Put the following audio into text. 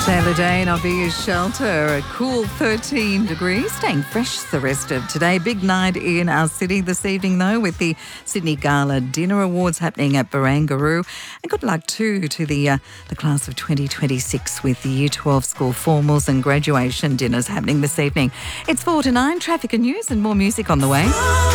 Taylor Dane of Shelter, a cool 13 degrees, staying fresh the rest of today. Big night in our city this evening, though, with the Sydney Gala Dinner Awards happening at Barangaroo. And good luck, too, to the class of 2026 with the Year 12 school formals and graduation dinners happening this evening. It's 4 to 9, traffic and news and more music on the way.